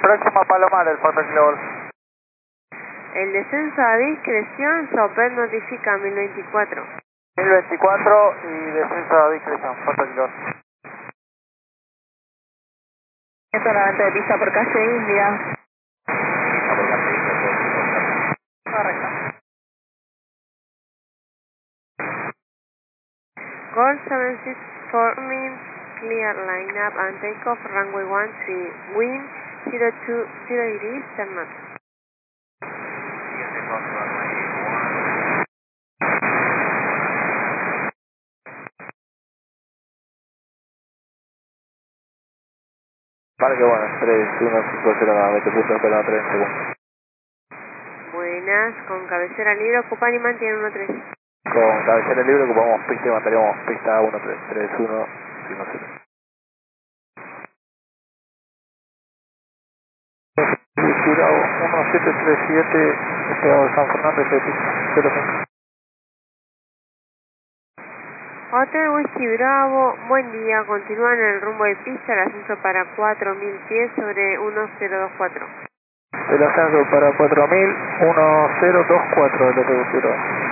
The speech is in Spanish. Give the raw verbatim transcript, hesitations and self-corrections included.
próximo a Palomar, el Foto Kilo Golf. El descenso a discreción, Sopel notifica mil veinticuatro. mil veinticuatro y descenso a discreción, Foto Kilo Golf. ciento noventa de pista por calle India. Correcto. Golf seven six forming clear line up and take off runway one three, wind zero two zero degrees, turn north. Parque bueno, tres uno cinco cero nuevamente, punto espera tres segundos. Buenas, con cabecera libre, ocupan y mantienen uno tres. Con cabecera libre ocupamos pista y mantenemos pista uno tres, tres uno cinco cero. Bravo, uno siete tres siete, despegado de San Fernando, de pista cero cinco. Hotel Whisky Bravo, buen día, continúan en el rumbo de pista, el ascenso para cuatro mil pies sobre uno cero dos cuatro. El ascenso para cuatro mil, uno cero dos cuatro, el Hotel Whisky Bravo.